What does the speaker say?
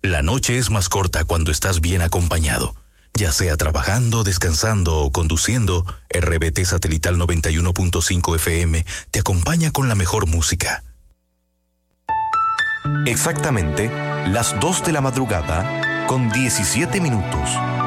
La noche es más corta cuando estás bien acompañado. Ya sea trabajando, descansando o conduciendo, RBT Satelital 91.5 FM te acompaña con la mejor música. Exactamente las 2 de la madrugada con 17 minutos.